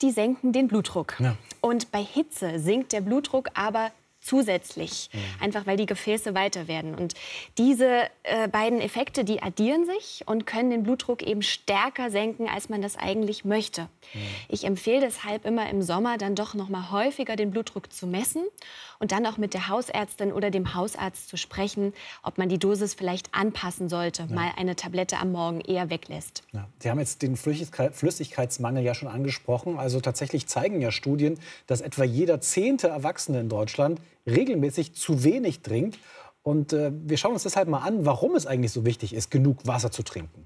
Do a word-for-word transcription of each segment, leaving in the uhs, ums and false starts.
und die senken den Blutdruck. Ja. Und bei Hitze sinkt der Blutdruck aber zusätzlich, mhm. einfach weil die Gefäße weiter werden. Und diese äh, beiden Effekte, die addieren sich und können den Blutdruck eben stärker senken, als man das eigentlich möchte. Mhm. Ich empfehle deshalb immer im Sommer dann doch noch mal häufiger den Blutdruck zu messen und dann auch mit der Hausärztin oder dem Hausarzt zu sprechen, ob man die Dosis vielleicht anpassen sollte, ja. mal eine Tablette am Morgen eher weglässt. Ja. Sie haben jetzt den Flüssigkeitsmangel ja schon angesprochen. Also tatsächlich zeigen ja Studien, dass etwa jeder zehnte Erwachsene in Deutschland regelmäßig zu wenig trinkt. Und äh, wir schauen uns deshalb mal an, warum es eigentlich so wichtig ist, genug Wasser zu trinken.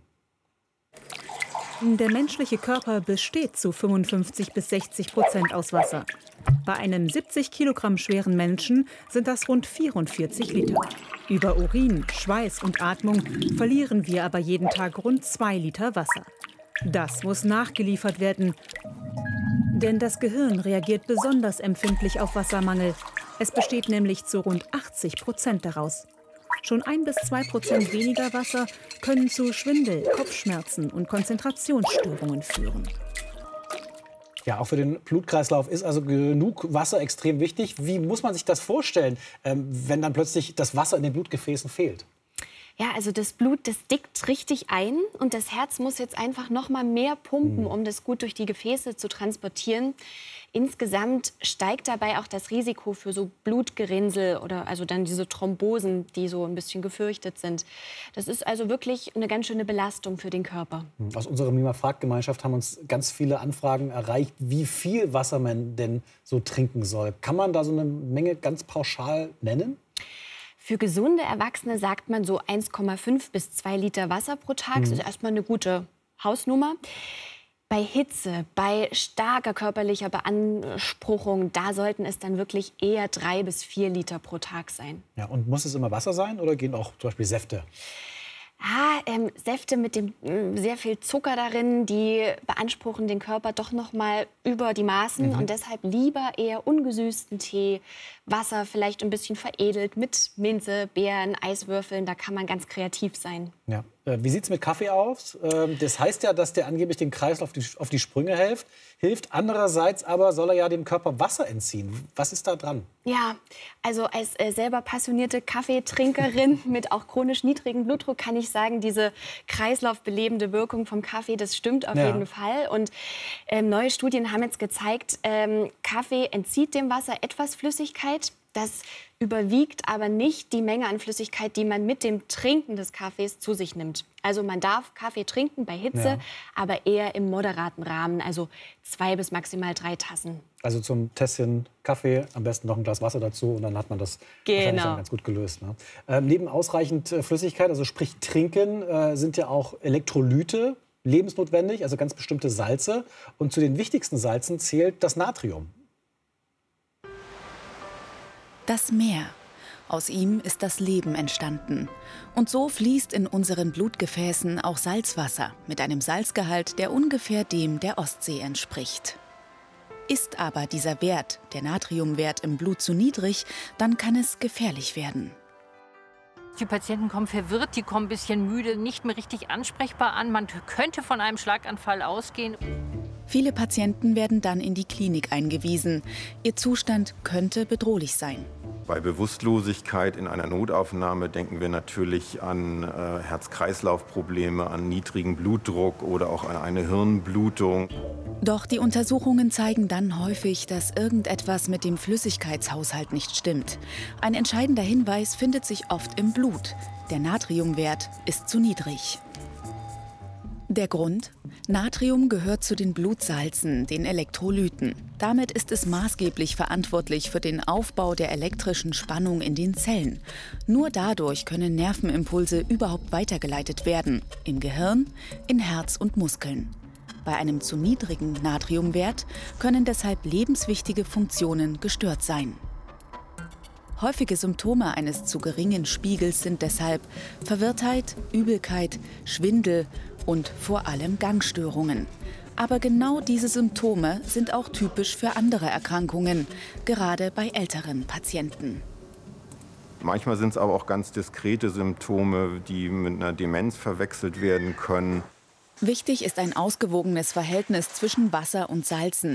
Der menschliche Körper besteht zu fünfundfünfzig bis sechzig Prozent aus Wasser. Bei einem siebzig Kilogramm schweren Menschen sind das rund vierundvierzig Liter. Über Urin, Schweiß und Atmung verlieren wir aber jeden Tag rund zwei Liter Wasser. Das muss nachgeliefert werden, denn das Gehirn reagiert besonders empfindlich auf Wassermangel. Es besteht nämlich zu rund achtzig Prozent daraus. Schon ein bis zwei Prozent weniger Wasser können zu Schwindel, Kopfschmerzen und Konzentrationsstörungen führen. Ja, auch für den Blutkreislauf ist also genug Wasser extrem wichtig. Wie muss man sich das vorstellen, ähm, wenn dann plötzlich das Wasser in den Blutgefäßen fehlt? Ja, also das Blut, das dickt richtig ein und das Herz muss jetzt einfach noch mal mehr pumpen, um das gut durch die Gefäße zu transportieren. Insgesamt steigt dabei auch das Risiko für so Blutgerinnsel oder also dann diese Thrombosen, die so ein bisschen gefürchtet sind. Das ist also wirklich eine ganz schöne Belastung für den Körper. Aus unserer Mima-Fragt-Gemeinschaft haben uns ganz viele Anfragen erreicht, wie viel Wasser man denn so trinken soll. Kann man da so eine Menge ganz pauschal nennen? Für gesunde Erwachsene sagt man so eins Komma fünf bis zwei Liter Wasser pro Tag. Das ist erstmal eine gute Hausnummer. Bei Hitze, bei starker körperlicher Beanspruchung, da sollten es dann wirklich eher drei bis vier Liter pro Tag sein. Ja, und muss es immer Wasser sein oder gehen auch zum Beispiel Säfte? Ah, ähm, Säfte mit dem äh, sehr viel Zucker darin, die beanspruchen den Körper doch noch mal über die Maßen. Mhm. Und deshalb lieber eher ungesüßten Tee, Wasser vielleicht ein bisschen veredelt mit Minze, Beeren, Eiswürfeln. Da kann man ganz kreativ sein. Ja. Äh, wie sieht es mit Kaffee aus? Ähm, das heißt ja, dass der angeblich den Kreislauf auf die, auf die Sprünge hilft. hilft. Andererseits aber soll er ja dem Körper Wasser entziehen. Was ist da dran? Ja, also als äh, selber passionierte Kaffeetrinkerin mit auch chronisch niedrigem Blutdruck kann ich sagen, diese kreislaufbelebende Wirkung vom Kaffee, das stimmt auf ja. jeden Fall. Und ähm, neue Studien haben jetzt gezeigt, ähm, Kaffee entzieht dem Wasser etwas Flüssigkeit. Das überwiegt aber nicht die Menge an Flüssigkeit, die man mit dem Trinken des Kaffees zu sich nimmt. Also man darf Kaffee trinken bei Hitze, ja. aber eher im moderaten Rahmen, also zwei bis maximal drei Tassen. Also zum Tässchen Kaffee am besten noch ein Glas Wasser dazu und dann hat man das genau. wahrscheinlich dann ganz gut gelöst. Ne? Ähm, neben ausreichend äh, Flüssigkeit, also sprich Trinken, äh, sind ja auch Elektrolyte lebensnotwendig, also ganz bestimmte Salze. Und zu den wichtigsten Salzen zählt das Natrium. Das Meer. Aus ihm ist das Leben entstanden. Und so fließt in unseren Blutgefäßen auch Salzwasser mit einem Salzgehalt, der ungefähr dem der Ostsee entspricht. Ist aber dieser Wert, der Natriumwert im Blut, zu niedrig, dann kann es gefährlich werden. Die Patienten kommen verwirrt, die kommen ein bisschen müde, nicht mehr richtig ansprechbar an. Man könnte von einem Schlaganfall ausgehen. Viele Patienten werden dann in die Klinik eingewiesen. Ihr Zustand könnte bedrohlich sein. Bei Bewusstlosigkeit in einer Notaufnahme denken wir natürlich an äh, Herz-Kreislauf-Probleme, an niedrigen Blutdruck oder auch an eine Hirnblutung. Doch die Untersuchungen zeigen dann häufig, dass irgendetwas mit dem Flüssigkeitshaushalt nicht stimmt. Ein entscheidender Hinweis findet sich oft im Blut. Der Natriumwert ist zu niedrig. Der Grund? Natrium gehört zu den Blutsalzen, den Elektrolyten. Damit ist es maßgeblich verantwortlich für den Aufbau der elektrischen Spannung in den Zellen. Nur dadurch können Nervenimpulse überhaupt weitergeleitet werden. Im Gehirn, in Herz und Muskeln. Bei einem zu niedrigen Natriumwert können deshalb lebenswichtige Funktionen gestört sein. Häufige Symptome eines zu geringen Spiegels sind deshalb Verwirrtheit, Übelkeit, Schwindel und vor allem Gangstörungen. Aber genau diese Symptome sind auch typisch für andere Erkrankungen, gerade bei älteren Patienten. Manchmal sind es aber auch ganz diskrete Symptome, die mit einer Demenz verwechselt werden können. Wichtig ist ein ausgewogenes Verhältnis zwischen Wasser und Salzen.